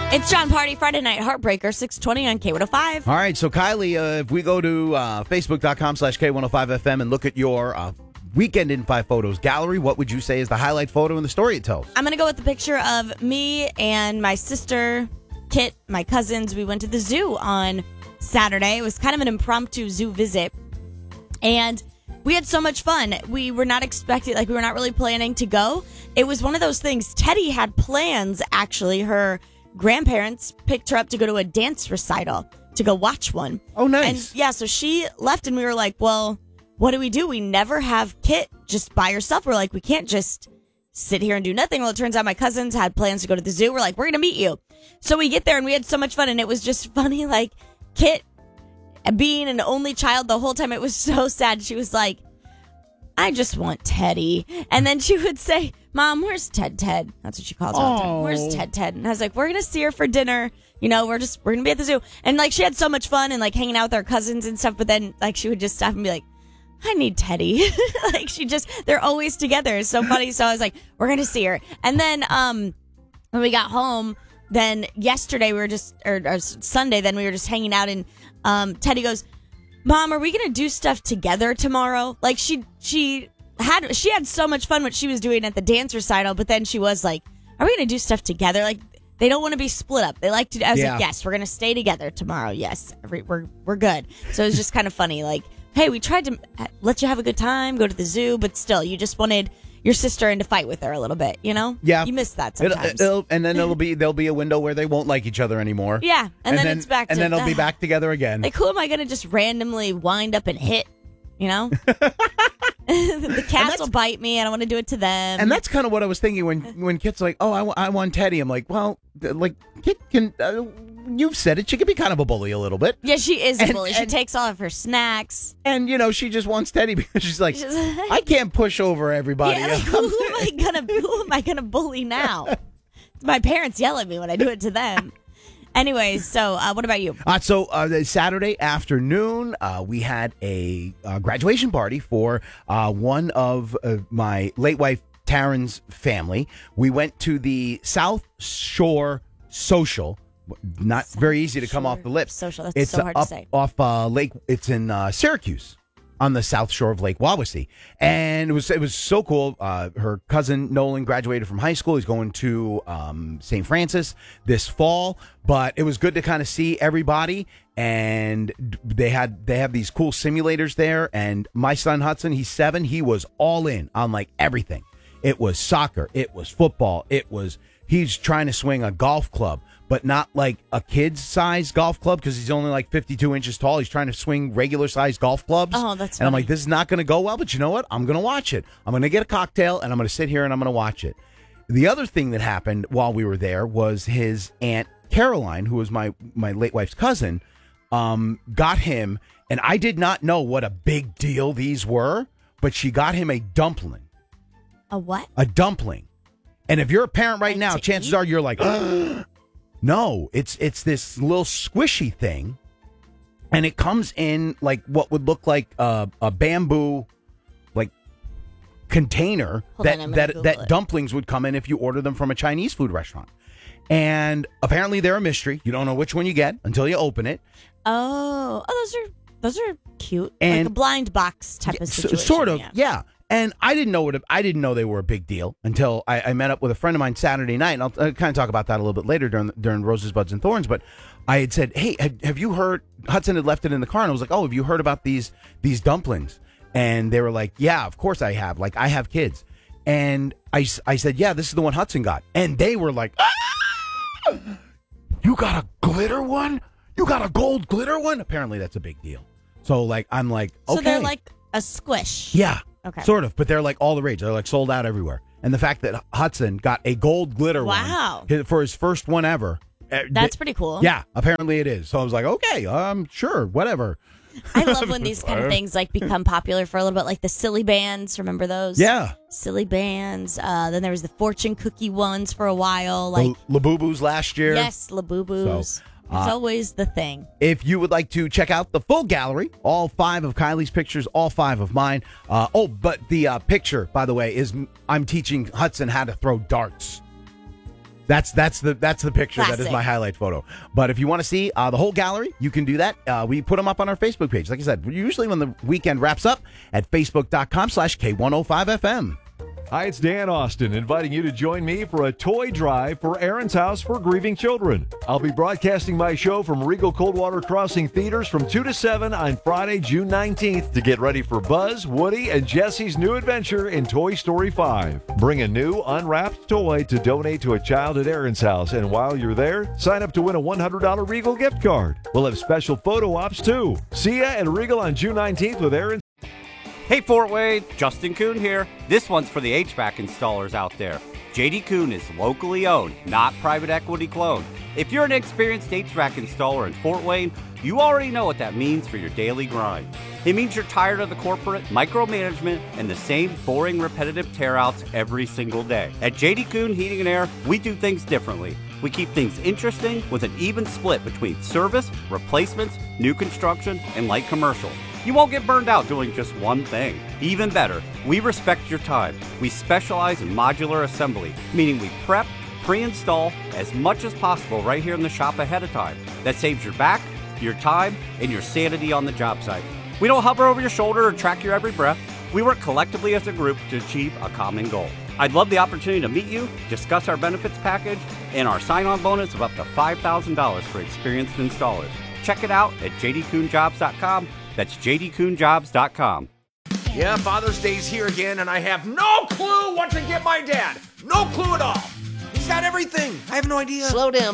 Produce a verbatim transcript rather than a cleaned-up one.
It's John Party, Friday Night Heartbreaker, six twenty on K one oh five. All right, so Kylie, uh, if we go to uh, Facebook.com slash K one oh five FM and look at your uh, Weekend in Five Photos gallery, what would you say is the highlight photo in the story it tells? I'm going to go with the picture of me and my sister, Kit, my cousins. We went to the zoo on Saturday. It was kind of an impromptu zoo visit. And we had so much fun. We were not expecting, like, we were not really planning to go. It was one of those things. Teddy had plans, actually. Her grandparents picked her up to go to a dance recital, to go watch one. Oh, nice. And yeah, so she left and we were like, well, what do we do? We never have Kit just by herself. We're like, we can't just sit here and do nothing. Well, it turns out my cousins had plans to go to the zoo. We're like, we're going to meet you. So we get there and we had so much fun. And it was just funny, like, Kit being an only child the whole time. It was so sad. She was like, I just want Teddy. And then she would say, Mom, where's Ted Ted? That's what she calls her all the time. Where's Ted Ted? And I was like, we're going to see her for dinner. You know, we're just, we're going to be at the zoo. And like, she had so much fun and like hanging out with our cousins and stuff. But then like, she would just stop and be like, I need Teddy. Like she just, they're always together. It's so funny. So I was like, we're going to see her. And then, um, when we got home, then yesterday we were just, or, or Sunday, then we were just hanging out and, um, Teddy goes, Mom, are we going to do stuff together tomorrow? Like she, she had, she had so much fun what she was doing at the dance recital, but then she was like, are we going to do stuff together? Like they don't want to be split up. They like to, I was Yeah. like, yes, we're going to stay together tomorrow. Yes, every, we're, we're good. So it was just kind of funny. Like, hey, we tried to let you have a good time, go to the zoo, but still, you just wanted your sister in to fight with her a little bit, you know? Yeah. You miss that It'll, sometimes. it'll, and then it'll be there'll be a window where they won't like each other anymore. Yeah, and, then, it's back to and then they'll be back together again. Like, who am I going to just randomly wind up and hit? You know? The cats will bite me. I don't want to do it to them. And that's kind of what I was thinking when when Kit's like, oh, I, w- I want Teddy. I'm like, well, th- like Kit can. Uh, you've said it. She can be kind of a bully a little bit. Yeah, she is a And- bully. She and- takes all of her snacks. And, you know, she just wants Teddy because she's like, She's like- I can't push over everybody. Yeah, like, who, who am I gonna who am I gonna bully now? My parents yell at me when I do it to them. Anyways, so uh, what about you? Uh, so uh, Saturday afternoon, uh, we had a uh, graduation party for uh, one of uh, my late wife Taryn's family. We went to the South Shore Social. Not South very easy to come Shore off the lips. Social, that's it's so uh, hard up to say. off uh, Lake. It's in uh, Syracuse, on the south shore of Lake Wawasee, and it was it was so cool. Uh, her cousin Nolan graduated from high school. He's going to um, Saint Francis this fall, but it was good to kind of see everybody. And they had they have these cool simulators there. And my son Hudson, he's seven. He was all in on like everything. It was soccer. It was football. It was he's trying to swing a golf club, but not like a kid's size golf club because he's only like fifty-two inches tall. He's trying to swing regular size golf clubs. Oh, that's And I'm funny. like, this is not going to go well, but you know what? I'm going to watch it. I'm going to get a cocktail and I'm going to sit here and I'm going to watch it. The other thing that happened while we were there was his Aunt Caroline, who was my, my late wife's cousin, um, got him, and I did not know what a big deal these were, but she got him a dumpling. A what? A dumpling. And if you're a parent right Like now, to chances eat? are you're like, no, it's it's this little squishy thing, and it comes in like what would look like a, a bamboo like container Hold on, that I'm gonna that Google that it. dumplings would come in if you order them from a Chinese food restaurant. And apparently they're a mystery. You don't know which one you get until you open it. Oh, oh, those are those are cute. And- like a blind box type of S- situation. sort of, yeah. yeah. And I didn't know what a, I didn't know they were a big deal until I, I met up with a friend of mine Saturday night, and I'll, I'll kind of talk about that a little bit later during during Roses, Buds, and Thorns. But I had said, "Hey, have, have you heard?" Hudson had left it in the car, and I was like, "Oh, have you heard about these these dumplings?" And they were like, "Yeah, of course I have. Like I have kids." And I, s- I said, "Yeah, this is the one Hudson got," and they were like, "Ah! You got a glitter one? You got a gold glitter one?" Apparently, that's a big deal. So like, I'm like, okay, So they're like a squish. yeah. Okay. Sort of, but they're like all the rage. They're like sold out everywhere. And the fact that Hudson got a gold glitter Wow. one for his first one ever. uh, That's th- pretty cool. Yeah, apparently it is. So I was like, okay, um, sure, whatever. I love when these kind of things like become popular for a little bit, like the silly bands. Remember those? Yeah. Silly bands. Uh, then there was the fortune cookie ones for a while. Like The Labubu's last year. yes, Labubu's. So, It's uh, always the thing. If you would like to check out the full gallery, all five of Kylie's pictures, all five of mine. Uh, oh, but the uh, picture, by the way, is I'm teaching Hudson how to throw darts. That's that's the that's the picture. That is Classic. my highlight photo. But if you want to see uh, the whole gallery, you can do that. Uh, we put them up on our Facebook page. Like I said, usually when the weekend wraps up at facebook.com slash K105FM. Hi, it's Dan Austin, inviting you to join me for a toy drive for Aaron's House for Grieving Children. I'll be broadcasting my show from Regal Coldwater Crossing Theaters from two to seven on Friday, June nineteenth to get ready for Buzz, Woody, and Jesse's new adventure in Toy Story five. Bring a new, unwrapped toy to donate to a child at Aaron's House, and while you're there, sign up to win a one hundred dollars Regal gift card. We'll have special photo ops, too. See ya at Regal on June nineteenth with Aaron's. Hey Fort Wayne, Justin Kuhn here. This one's for the H V A C installers out there. J D Kuhn is locally owned, not private equity cloned. If you're an experienced H V A C installer in Fort Wayne, you already know what that means for your daily grind. It means you're tired of the corporate micromanagement and the same boring, repetitive tear-outs every single day. At J D Kuhn Heating and Air, we do things differently. We keep things interesting with an even split between service, replacements, new construction, and light commercial. You won't get burned out doing just one thing. Even better, we respect your time. We specialize in modular assembly, meaning we prep, pre-install as much as possible right here in the shop ahead of time. That saves your back, your time, and your sanity on the job site. We don't hover over your shoulder or track your every breath. We work collectively as a group to achieve a common goal. I'd love the opportunity to meet you, discuss our benefits package, and our sign-on bonus of up to five thousand dollars for experienced installers. Check it out at j d kuhn jobs dot com. That's j d kuhn jobs dot com. Yeah, Father's Day's here again, and I have no clue what to get my dad. No clue at all. He's got everything. I have no idea. Slow down,